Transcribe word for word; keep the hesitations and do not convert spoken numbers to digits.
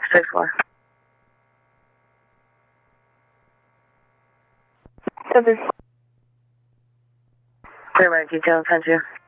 six four. Seven. Clear by details, ten two.